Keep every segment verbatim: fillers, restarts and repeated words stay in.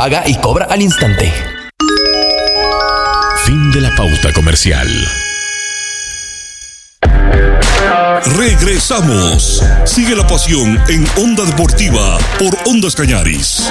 paga y cobra al instante. Fin de la pauta comercial. Regresamos. Sigue la pasión en Onda Deportiva por Ondas Cañaris.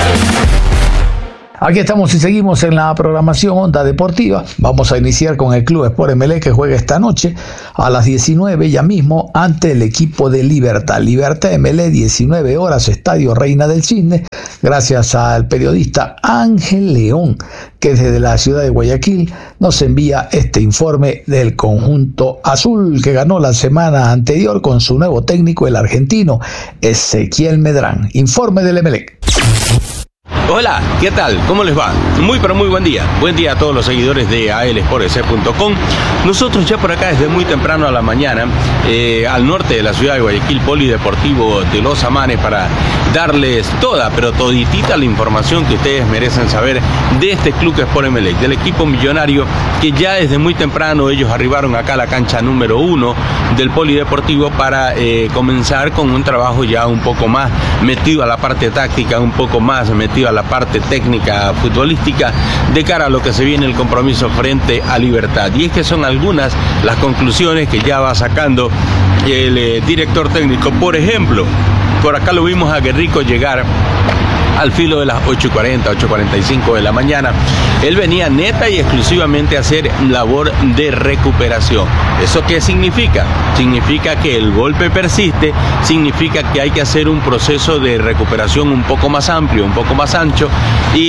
Aquí estamos y seguimos en la programación Onda Deportiva. Vamos a iniciar con el Club Sport Emelec, que juega esta noche a las diecinueve ya mismo ante el equipo de Libertad. Libertad Emelec, diecinueve horas, Estadio Reina del Cisne. Gracias al periodista Ángel León, que desde la ciudad de Guayaquil nos envía este informe del conjunto azul, que ganó la semana anterior con su nuevo técnico, el argentino Ezequiel Medrán. Informe del Emelec. Hola, ¿qué tal? ¿Cómo les va? Muy pero muy buen día. Buen día a todos los seguidores de A L Sport C punto com. Nosotros ya por acá desde muy temprano a la mañana, eh, al norte de la ciudad de Guayaquil, Polideportivo de Los Amanes, para darles toda, pero toditita la información que ustedes merecen saber de este Club Sport Emelec, del equipo millonario, que ya desde muy temprano ellos arribaron acá a la cancha número uno del Polideportivo para eh, comenzar con un trabajo ya un poco más metido a la parte táctica, un poco más metido a la parte técnica futbolística de cara a lo que se viene el compromiso frente a Libertad. Y es que son algunas las conclusiones que ya va sacando el eh, director técnico. Por ejemplo, por acá lo vimos a Guerrico llegar al filo de las ocho y cuarenta, ocho y cuarenta y cinco de la mañana. Él venía neta y exclusivamente a hacer labor de recuperación. ¿Eso qué significa? Significa que el golpe persiste, significa que hay que hacer un proceso de recuperación un poco más amplio, un poco más ancho, y,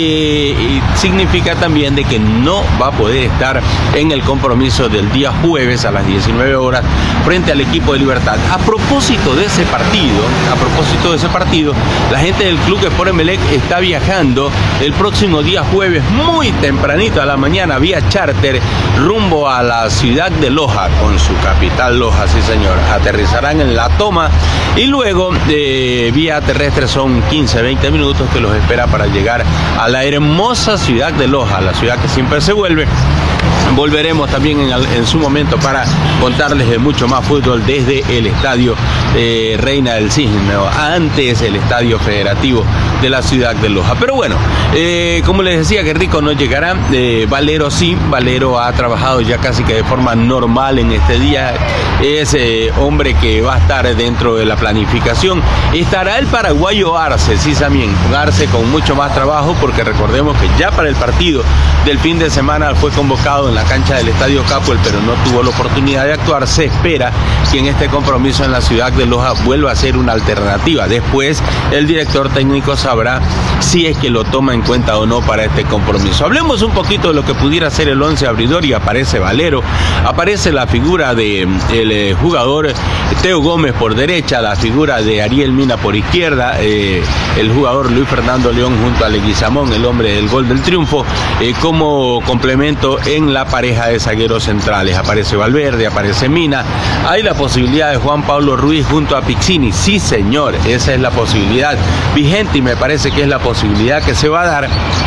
y significa también de que no va a poder estar en el compromiso del día jueves a las diecinueve horas frente al equipo de Libertad. A propósito de ese partido, a propósito de ese partido, la gente del Club Sport Emelec está viajando el próximo día jueves muy tempranito a la mañana vía charter rumbo a la ciudad de Loja, con su capital Loja, sí señor. Aterrizarán en La Toma y luego eh, vía terrestre son quince, veinte minutos que los espera para llegar a la hermosa ciudad de Loja, la ciudad que siempre se vuelve. Volveremos también en, en su momento para contarles de mucho más fútbol desde el estadio eh, Reina del Cisne, antes el estadio federativo de la ciudad de Loja. Pero bueno, eh, como les decía, Guerrico no llegará, eh, Valero sí, Valero ha trabajado ya casi que de forma normal en este día, es eh, hombre que va a estar dentro de la planificación. Estará el paraguayo Arce, sí también, Arce con mucho más trabajo, porque recordemos que ya para el partido del fin de semana fue convocado en la cancha del Estadio Capuel, pero no tuvo la oportunidad de actuar. Se espera que en este compromiso en la ciudad de Loja vuelva a ser una alternativa. Después el director técnico sabrá si es que lo toma en cuenta o no para este compromiso. Hablemos un poquito de lo que pudiera ser el once abridor, y aparece Valero, aparece la figura de el eh, jugador Teo Gómez por derecha, la figura de Ariel Mina por izquierda, eh, el jugador Luis Fernando León junto a Leguizamón, el hombre del gol del triunfo, eh, como complemento en la pareja de zagueros centrales. Aparece Valverde, aparece Mina. Hay la posibilidad de Juan Pablo Ruiz junto a Piccini, sí señor, esa es la posibilidad vigente y me parece que es la posibilidad que se va a dar.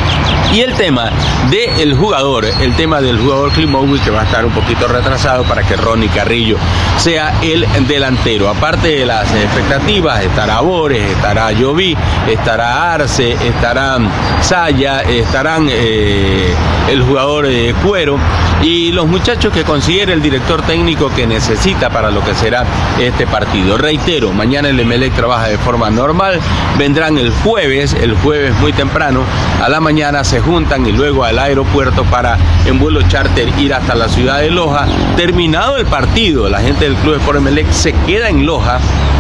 Y el tema del jugador, el tema del jugador Klimovic, que va a estar un poquito retrasado para que Ronnie Carrillo sea el delantero. Aparte de las expectativas, estará Bores, estará Lloví, estará Arce, estará Saya, estarán eh, el jugador eh, Cuero y los muchachos que considere el director técnico que necesita para lo que será este partido. Reitero, mañana el Emelec trabaja de forma normal, vendrán el jueves, el jueves muy temprano, a la mañana se juntan y luego al aeropuerto para en vuelo charter ir hasta la ciudad de Loja. Terminado el partido, la gente del Club Sport Emelec se queda en Loja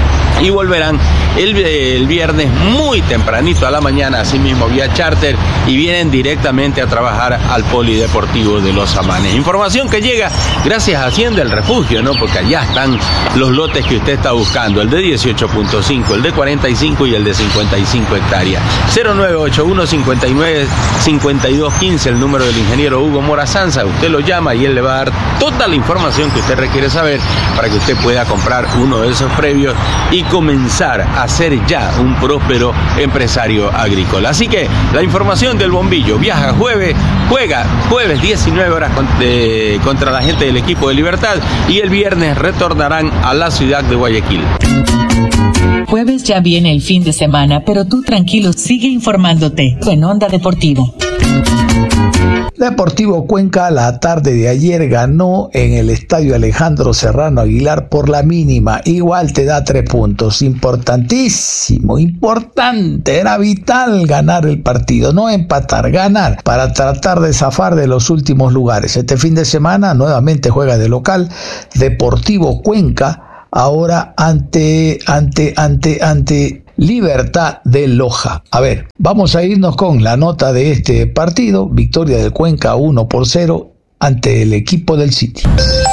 y volverán el, el viernes muy tempranito a la mañana, así mismo vía charter, y vienen directamente a trabajar al Polideportivo de Los Amanes. Información que llega gracias a Hacienda El Refugio, ¿no? Porque allá están los lotes que usted está buscando, el de dieciocho punto cinco, el de cuarenta y cinco y el de cincuenta y cinco hectáreas. cero nueve ocho uno, cincuenta y nueve, cincuenta y dos quince, el número del ingeniero Hugo Morazanza. Usted lo llama y él le va a dar toda la información que usted requiere saber para que usted pueda comprar uno de esos previos y comenzar a ser ya un próspero empresario agrícola. Así que la información del bombillo: viaja jueves, juega jueves diecinueve horas contra la gente del equipo de Libertad y el viernes retornarán a la ciudad de Guayaquil. jueves ya viene el fin de semana, pero tú tranquilo, sigue informándote en Onda Deportiva. Deportivo Cuenca la tarde de ayer ganó en el estadio Alejandro Serrano Aguilar por la mínima. Igual te da tres puntos. Importantísimo, importante. Era vital ganar el partido, no empatar, ganar para tratar de zafar de los últimos lugares. Este fin de semana nuevamente juega de local Deportivo Cuenca, ahora ante, ante, ante, ante Libertad de Loja. A ver, vamos a irnos con la nota de este partido. Victoria del Cuenca uno por cero ante el equipo del City.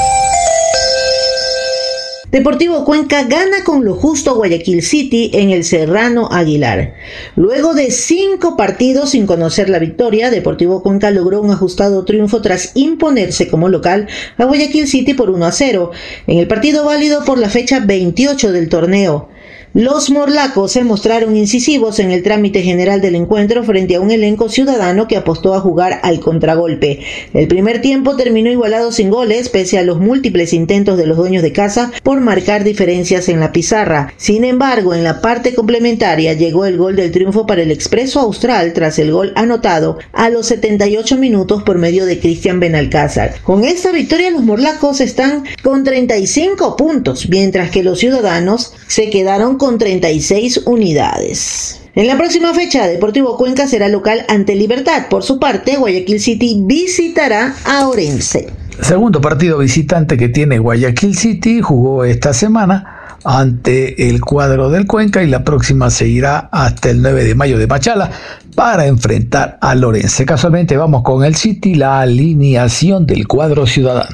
Deportivo Cuenca gana con lo justo a Guayaquil City en el Serrano Aguilar. Luego de cinco partidos sin conocer la victoria, Deportivo Cuenca logró un ajustado triunfo tras imponerse como local a Guayaquil City por uno a cero, en el partido válido por la fecha veintiocho del torneo. Los morlacos se mostraron incisivos en el trámite general del encuentro frente a un elenco ciudadano que apostó a jugar al contragolpe. El primer tiempo terminó igualado sin goles, pese a los múltiples intentos de los dueños de casa por marcar diferencias en la pizarra. Sin embargo, en la parte complementaria llegó el gol del triunfo para el Expreso Austral tras el gol anotado a los setenta y ocho minutos por medio de Cristian Benalcázar. Con esta victoria los morlacos están con treinta y cinco puntos, mientras que los ciudadanos se quedaron con treinta y seis unidades. En la próxima fecha, Deportivo Cuenca será local ante Libertad. Por su parte, Guayaquil City visitará a Orense. Segundo partido visitante que tiene Guayaquil City, jugó esta semana ante el cuadro del Cuenca y la próxima se irá hasta el nueve de mayo de Machala para enfrentar a Orense. Casualmente vamos con el City, la alineación del cuadro ciudadano.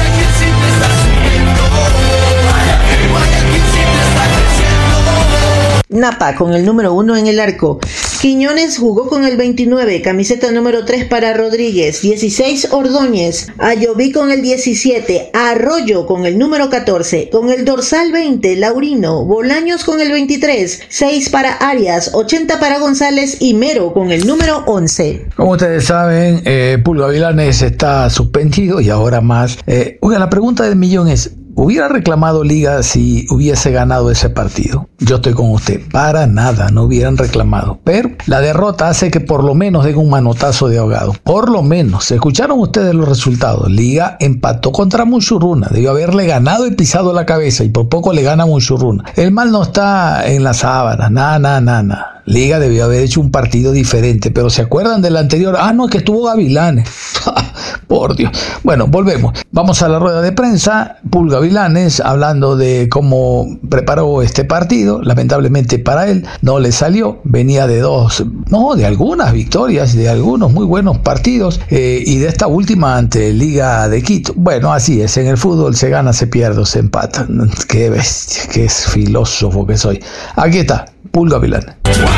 Napa con el número uno en el arco. Quiñones jugó con el veintinueve, camiseta número tres para Rodríguez, dieciséis Ordóñez, Ayoví con el diecisiete, Arroyo con el número catorce, con el dorsal veinte Laurino, Bolaños con el veintitrés, seis para Arias, ochenta para González y Mero con el número once. Como ustedes saben, eh, Pulga Vilanes está suspendido y ahora más. Eh, oiga, la pregunta del millón es, ¿hubiera reclamado Liga si hubiese ganado ese partido? Yo estoy con usted. Para nada, no hubieran reclamado. Pero la derrota hace que por lo menos den un manotazo de ahogado. Por lo menos. ¿Escucharon ustedes los resultados? Liga empató contra Muchurruna. Debió haberle ganado y pisado la cabeza. Y por poco le gana Muchurruna. El mal no está en las sábanas. Nada, nada, nada. Liga debió haber hecho un partido diferente, pero ¿se acuerdan del anterior? Ah, no, es que estuvo Gavilanes. Por Dios. Bueno, volvemos. Vamos a la rueda de prensa. Pulga Vilanes hablando de cómo preparó este partido. Lamentablemente para él no le salió. Venía de dos, no, de algunas victorias, de algunos muy buenos partidos eh, y de esta última ante Liga de Quito. Bueno, así es. En el fútbol se gana, se pierde o se empata. Qué bestia, qué filósofo que soy. Aquí está. Pulga Vilanes.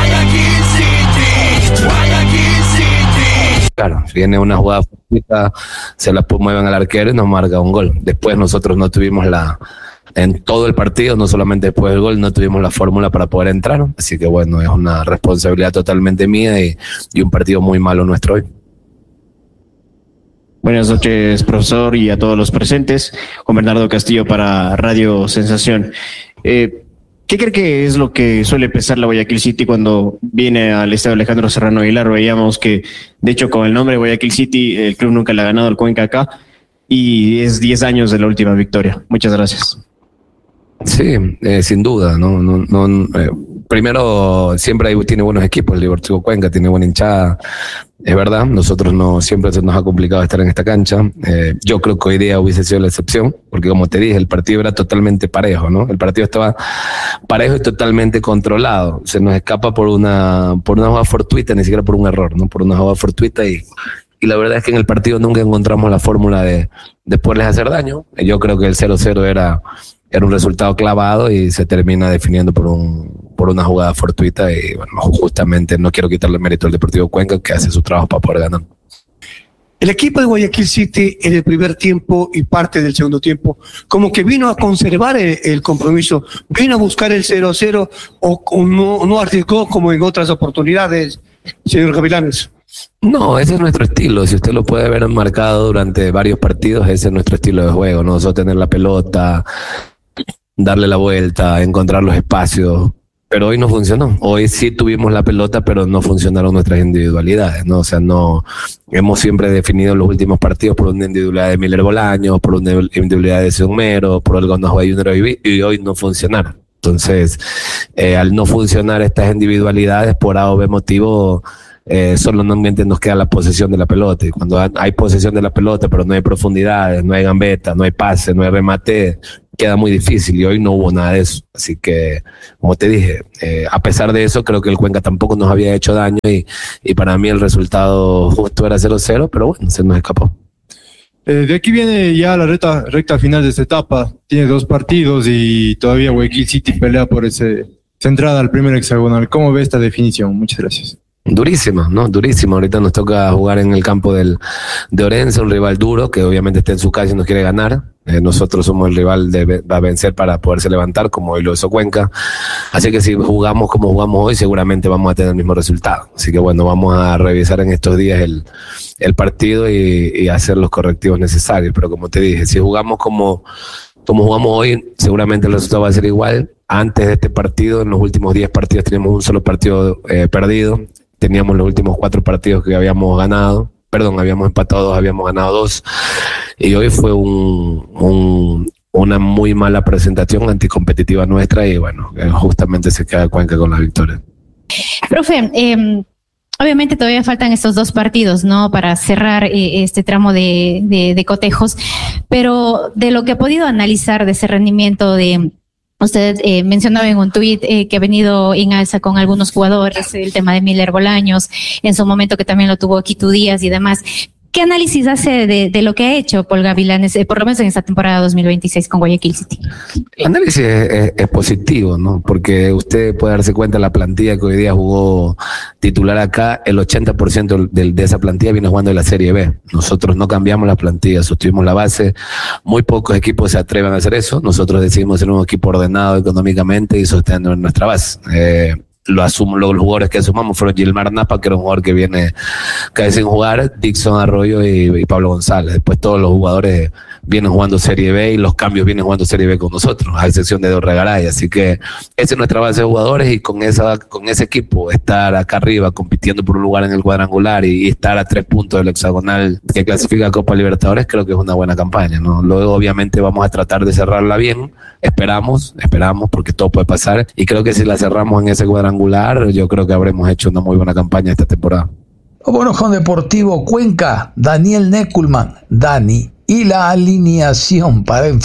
Claro, viene una jugada fortuita, se la mueven al arquero y nos marca un gol. Después nosotros no tuvimos la, en todo el partido, no solamente después del gol, no tuvimos la fórmula para poder entrar. Así que bueno, es una responsabilidad totalmente mía y, y un partido muy malo nuestro hoy. Buenas noches, profesor, y a todos los presentes. Juan Bernardo Castillo para Radio Sensación. Eh, ¿Qué cree que es lo que suele pesar la Guayaquil City cuando viene al estadio Alejandro Serrano Aguilar? Veíamos que, de hecho, con el nombre de Guayaquil City, el club nunca le ha ganado al Cuenca acá y es diez años de la última victoria. Muchas gracias. Sí, eh, sin duda, no, no, no eh, primero siempre hay, tiene buenos equipos, el Deportivo Cuenca tiene buena hinchada, es verdad, nosotros no siempre se nos ha complicado estar en esta cancha. Eh, yo creo que hoy día hubiese sido la excepción, porque como te dije, el partido era totalmente parejo, ¿no? El partido estaba parejo y totalmente controlado. Se nos escapa por una, por una jugada fortuita, ni siquiera por un error, ¿no? Por una jugada fortuita y Y la verdad es que en el partido nunca encontramos la fórmula de, de poderles hacer daño. Yo creo que el cero cero era, era un resultado clavado y se termina definiendo por un, por una jugada fortuita. Y bueno, justamente no quiero quitarle mérito al Deportivo Cuenca, que hace su trabajo para poder ganar. El equipo de Guayaquil City en el primer tiempo y parte del segundo tiempo, como que vino a conservar el, el compromiso, vino a buscar el cero cero o, o no, no arriesgó como en otras oportunidades, señor Gavilanes. No, ese es nuestro estilo. Si usted lo puede ver marcado durante varios partidos, ese es nuestro estilo de juego, ¿no? Nosotros tener la pelota, darle la vuelta, encontrar los espacios, pero hoy no funcionó. Hoy sí tuvimos la pelota, pero no funcionaron nuestras individualidades, ¿no? O sea, no hemos siempre definido los últimos partidos por una individualidad de Miller Bolaños, por una individualidad de Seumero, por el Gonzalo Junior y hoy no funcionaron. Entonces, eh, al no funcionar estas individualidades, por A o B motivo, eh, solamente nos queda la posesión de la pelota. Y cuando hay posesión de la pelota, pero no hay profundidades, no hay gambeta, no hay pase, no hay remate, queda muy difícil, y hoy no hubo nada de eso. Así que, como te dije, eh, a pesar de eso, creo que el Cuenca tampoco nos había hecho daño, y, y para mí el resultado justo era cero cero, pero bueno, se nos escapó. Eh, de aquí viene ya la recta, recta final de esta etapa. Tiene dos partidos y todavía Guayaquil City pelea por ese, esa entrada al primer hexagonal. ¿Cómo ve esta definición? Muchas gracias. Durísima, ¿no? Durísima. Ahorita nos toca jugar en el campo del, de Orense, un rival duro que obviamente está en su casa y nos quiere ganar. Eh, nosotros somos el rival de, va a vencer para poderse levantar, como hoy lo hizo Cuenca. Así que si jugamos como jugamos hoy, seguramente vamos a tener el mismo resultado. Así que bueno, vamos a revisar en estos días el, el partido y, y hacer los correctivos necesarios. Pero como te dije, si jugamos como, como jugamos hoy, seguramente el resultado va a ser igual. Antes de este partido, en los últimos diez partidos teníamos un solo partido eh, perdido. Teníamos los últimos cuatro partidos que habíamos ganado, perdón, habíamos empatado dos, habíamos ganado dos, y hoy fue un, un, una muy mala presentación anticompetitiva nuestra, y bueno, justamente se queda Cuenca con la victoria. Profe, eh, obviamente todavía faltan estos dos partidos, ¿no?, para cerrar eh, este tramo de, de, de cotejos, pero de lo que ha podido analizar de ese rendimiento de... Usted eh, mencionaba en un tuit eh, que ha venido en alza con algunos jugadores, el tema de Miller Bolaños, en su momento que también lo tuvo Quito Díaz y demás. ¿Qué análisis hace de, de lo que ha hecho Paul Gavilanes, eh, por lo menos en esta temporada dos mil veintiséis con Guayaquil City? El análisis es, es, es positivo, ¿no? Porque usted puede darse cuenta de la plantilla que hoy día jugó titular acá, el ochenta por ciento de, de esa plantilla viene jugando en la Serie B. Nosotros no cambiamos la plantilla, sostuvimos la base. Muy pocos equipos se atreven a hacer eso. Nosotros decidimos ser un equipo ordenado económicamente y sosteniendo nuestra base. Eh, Lo asumo, los jugadores que asumamos fueron Gilmar Napa, que era un jugador que viene casi sin jugar, Dixon Arroyo y, y Pablo González. Después todos los jugadores vienen jugando Serie B y los cambios vienen jugando Serie B con nosotros, a excepción de Dorregaray. Así que esa es nuestra base de jugadores, y con esa con ese equipo, estar acá arriba compitiendo por un lugar en el cuadrangular y, y estar a tres puntos del hexagonal que clasifica a Copa Libertadores, creo que es una buena campaña, ¿no? Luego obviamente vamos a tratar de cerrarla bien, esperamos, esperamos porque todo puede pasar, y creo que si la cerramos en ese cuadrangular, yo creo que habremos hecho una muy buena campaña esta temporada. Bueno, con Deportivo Cuenca, Daniel Neculman, Dani, y la alineación para